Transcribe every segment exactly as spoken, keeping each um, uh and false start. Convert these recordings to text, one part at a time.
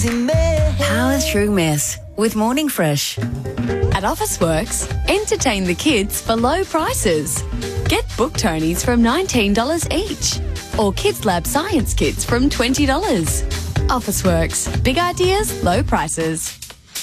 easy mess. Power through mess with Morning Fresh. At Officeworks, entertain the kids for low prices. Get book Tonys from nineteen dollars each, or Kids Lab Science Kits from twenty dollars. Officeworks, big ideas, low prices.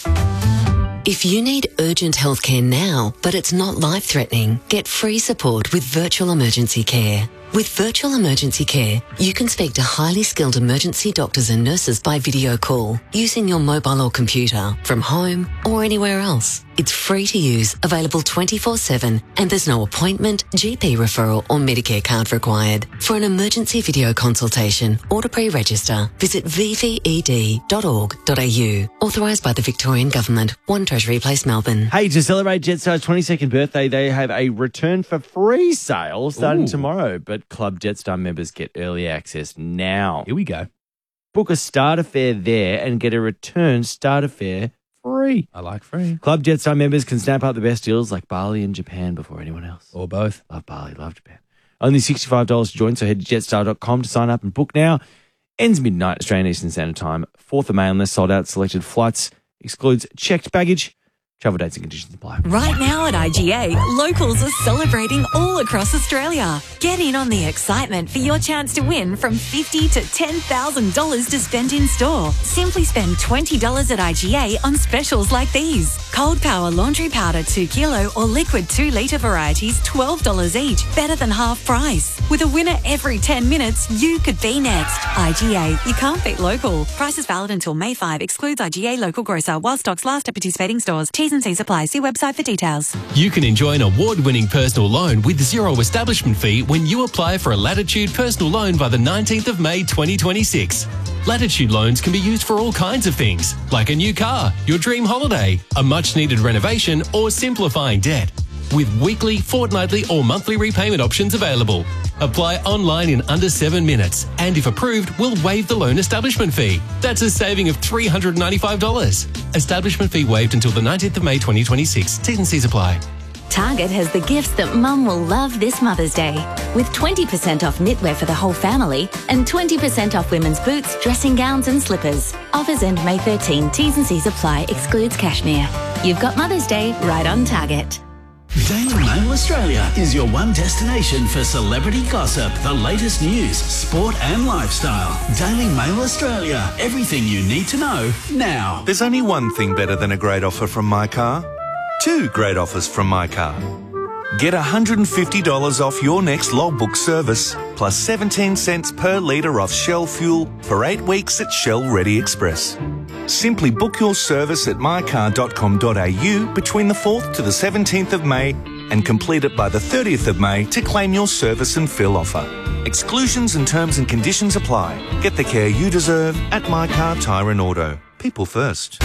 If you need urgent healthcare now, but it's not life-threatening, get free support with Virtual Emergency Care. With Virtual Emergency Care, you can speak to highly skilled emergency doctors and nurses by video call, using your mobile or computer, from home or anywhere else. It's free to use, available twenty-four seven, and there's no appointment, G P referral or Medicare card required. For an emergency video consultation or to pre-register, visit v v e d dot org dot a u. Authorised by the Victorian Government, one Treasury Place, Melbourne. Hey, to celebrate Jetstar's twenty-second birthday, they have a return for free sale starting Ooh. tomorrow, but Club Jetstar members get early access now. Here we go. Book a starter fare there and get a return starter fare free. I like free. Club Jetstar members can snap up the best deals like Bali and Japan before anyone else. Or both. Love Bali, love Japan. Only sixty-five dollars to join, so head to jetstar dot com to sign up and book now. Ends midnight Australian Eastern Standard Time. fourth of May unless sold out. Selected flights. Excludes checked baggage. Travel dates and conditions apply. Right now at I G A, locals are celebrating all across Australia. Get in on the excitement for your chance to win from fifty thousand to ten thousand dollars to spend in store. Simply spend twenty dollars at I G A on specials like these. Cold Power laundry powder two kilo or liquid two litre varieties twelve dollars each, better than half price. With a winner every ten minutes, you could be next. I G A, you can't beat local. Prices valid until May fifth, excludes I G A local grocer while stocks last at participating stores. T's and C's apply. See website for details. You can enjoy an award-winning personal loan with zero establishment fee when you apply for a Latitude personal loan by the nineteenth of May twenty twenty-six. Latitude loans can be used for all kinds of things, like a new car, your dream holiday, a much-needed renovation, or simplifying debt. With weekly, fortnightly, or monthly repayment options available. Apply online in under seven minutes, and if approved, we'll waive the loan establishment fee. That's a saving of three hundred ninety-five dollars. Establishment fee waived until the nineteenth of May twenty twenty-six. T's and C's apply. Target has the gifts that Mum will love this Mother's Day. With twenty percent off knitwear for the whole family and twenty percent off women's boots, dressing gowns and slippers. Offers end May thirteenth. T's and C's apply. Excludes cashmere. You've got Mother's Day right on Target. Daily Mail Australia is your one destination for celebrity gossip, the latest news, sport and lifestyle. Daily Mail Australia. Everything you need to know now. There's only one thing better than a great offer from My Car. Two great offers from My Car. Get one hundred fifty dollars off your next logbook service, plus seventeen cents per litre off Shell fuel for eight weeks at Shell Ready Express. Simply book your service at my car dot com dot a u between the fourth to the seventeenth of May and complete it by the thirtieth of May to claim your service and fill offer. Exclusions and terms and conditions apply. Get the care you deserve at My Car Tyre and Auto. People first.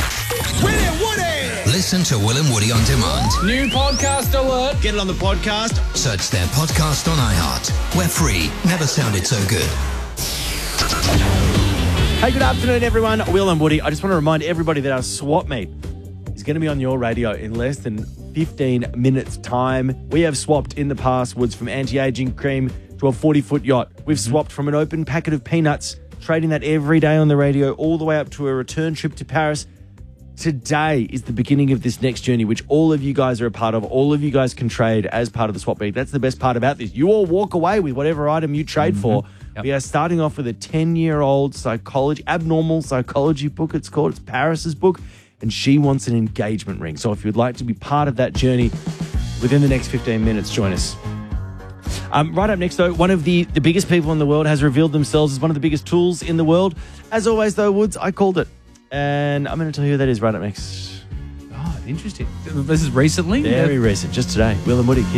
Listen to Will and Woody on demand. New podcast alert. Get it on the podcast. Search their podcast on iHeart. We're free. Never sounded so good. Hey, good afternoon, everyone. Will and Woody. I just want to remind everybody that our swap meet is going to be on your radio in less than fifteen minutes' time. We have swapped in the past, Woods, from anti-aging cream to a forty-foot yacht. We've swapped from an open packet of peanuts, trading that every day on the radio, all the way up to a return trip to Paris. Today is the beginning of this next journey, which all of you guys are a part of. All of you guys can trade as part of the swap meet. That's the best part about this. You all walk away with whatever item you trade mm-hmm. for. Yep. We are starting off with a ten-year-old psychology, abnormal psychology book, it's called. It's Paris's book, and she wants an engagement ring. So if you'd like to be part of that journey within the next fifteen minutes, join us. Um, right up next, though, one of the, the biggest people in the world has revealed themselves as one of the biggest tools in the world. As always, though, Woods, I called it. And I'm going to tell you who that is right up next. Oh, interesting. This is recently? Very yeah. recent, just today. Will and Woody.